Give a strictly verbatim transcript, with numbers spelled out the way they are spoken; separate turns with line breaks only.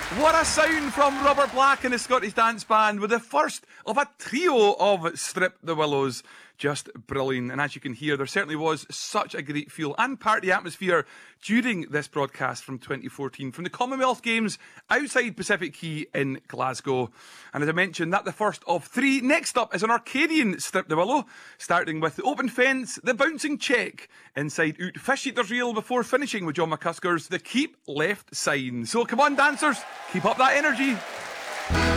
What a sound from Robert Black and the Scottish Dance Band with the first of a trio of Strip the Willows. Just brilliant. And as you can hear, there certainly was such a great feel and party atmosphere during this broadcast from twenty fourteen from the Commonwealth Games outside Pacific Quay in Glasgow. And as I mentioned, that the first of three. Next up is an Arcadian Strip the Willow, starting with the open fence, the bouncing check, inside out Fish Eater's Reel before finishing with John McCusker's The Keep Left sign. So come on, dancers, keep up that energy.